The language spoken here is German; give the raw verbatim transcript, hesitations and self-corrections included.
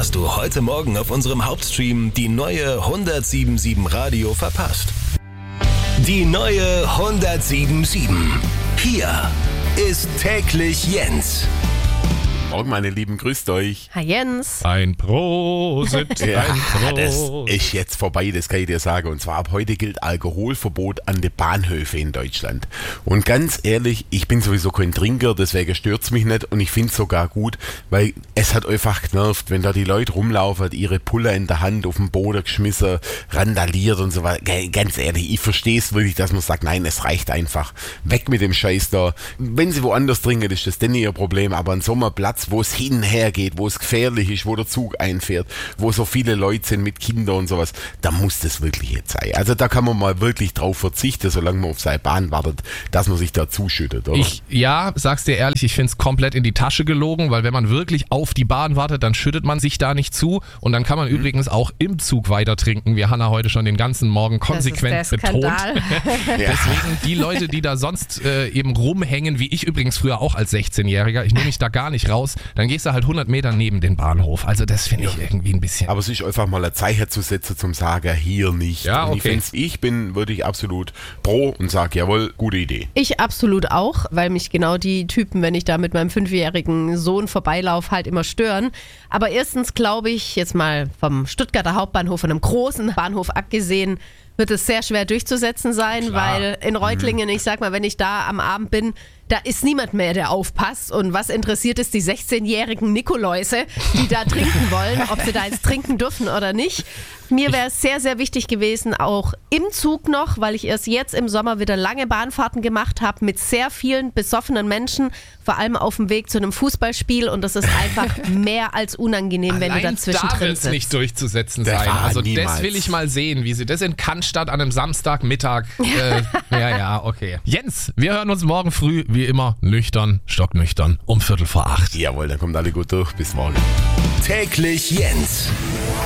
hast du heute Morgen auf unserem Hauptstream die neue hundertsieben Komma sieben Radio verpasst. Die neue hundertsieben Komma sieben. Hier ist täglich Jens. Morgen, meine Lieben, grüßt euch. Hi Jens. Ein Prosit, Ja, ein Prost. das ist jetzt vorbei, das kann ich dir sagen. Und zwar ab heute gilt Alkoholverbot an den Bahnhöfen in Deutschland. Und ganz ehrlich, ich bin sowieso kein Trinker, deswegen stört es mich nicht. Und ich finde es sogar gut, weil es hat einfach genervt, wenn da die Leute rumlaufen, ihre Pulle in der Hand auf den Boden geschmissen, randaliert und so weiter. Ganz ehrlich, ich verstehe es wirklich, dass man sagt, nein, es reicht einfach. Weg mit dem Scheiß da. Wenn sie woanders trinken, ist das denn ihr Problem. Aber an so einem Platz, wo es hin und her geht, wo es gefährlich ist, wo der Zug einfährt, wo so viele Leute sind mit Kindern und sowas, da muss das wirklich jetzt sein. Also da kann man mal wirklich drauf verzichten, solange man auf seine Bahn wartet, dass man sich da zuschüttet, oder? Ich, ja, sag's dir ehrlich, ich find's komplett in die Tasche gelogen, weil wenn man wirklich auf die Bahn wartet, dann schüttet man sich da nicht zu und dann kann man mhm. übrigens auch im Zug weiter trinken, wie Hanna heute schon den ganzen Morgen konsequent betont. Deswegen die Leute, die da sonst äh, eben rumhängen, wie ich übrigens früher auch als sechzehnjähriger, ich nehme mich da gar nicht raus, dann gehst du halt hundert Meter neben den Bahnhof. Also das finde ich ja. irgendwie ein bisschen... Aber es ist einfach mal ein Zeichen zu setzen zum Sagen, hier nicht. Ja, und okay. ich, ich bin wirklich absolut pro und sage, jawohl, gute Idee. Ich absolut auch, weil mich genau die Typen, wenn ich da mit meinem fünfjährigen Sohn vorbeilaufe, halt immer stören. Aber erstens glaube ich, jetzt mal vom Stuttgarter Hauptbahnhof, von einem großen Bahnhof abgesehen, wird es sehr schwer durchzusetzen sein, Klar. weil in Reutlingen, ich sag mal, wenn ich da am Abend bin, da ist niemand mehr, der aufpasst. Und was interessiert es die sechzehnjährigen Nikoläuse, die da trinken wollen, ob sie da jetzt trinken dürfen oder nicht. Mir wäre es sehr, sehr wichtig gewesen, auch im Zug noch, weil ich erst jetzt im Sommer wieder lange Bahnfahrten gemacht habe mit sehr vielen besoffenen Menschen, vor allem auf dem Weg zu einem Fußballspiel. Und das ist einfach mehr als unangenehm, wenn Allein du dazwischen da drin wird's sitzt. nicht durchzusetzen Das sein. war Also niemals. das will ich mal sehen, wie sie das in Cannstatt an einem Samstagmittag... Äh, ja, ja, okay. Jens, wir hören uns morgen früh, wie immer, nüchtern, stocknüchtern, um Viertel vor acht. Jawohl, dann kommt alle gut durch. Bis morgen. Täglich Jens.